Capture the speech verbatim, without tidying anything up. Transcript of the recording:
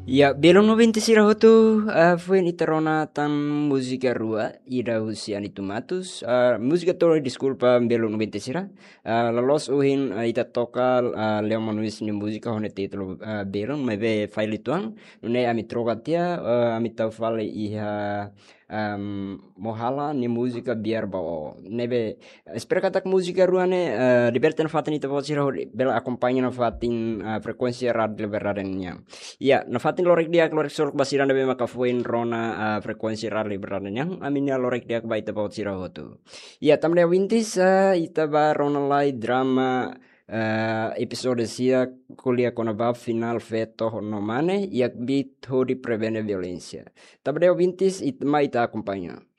Ya, belum noventa sirahotu uh, fuen iterona tan música rua ida husian itu matus uh, música toro disculpa belum noventa sira uh, lalos uhin uh, ita toca uh, leo manuis ni música hone titolo uh, belum mebe file tuang nune ami trogatia uh, ami tau fale iha um, mohala ni música biar bao nebe espera katak música ruane uh, liberten fatin ita sira bela acompanha na fatin uh, frekuensi radio beradennya. Ya, nafatin lorek dia lorek sorok basiran dabe makafuin rona uh, frekuensi rally beradan yang aminnya lorek dia baita paut sirahotu. Ya, tamde wintis uh, ita ba rona lai drama uh, episode sia kuliah kona bab final veto no mane yak bit hodi prevene violencia. Tamde wintis it ma ita acompanha.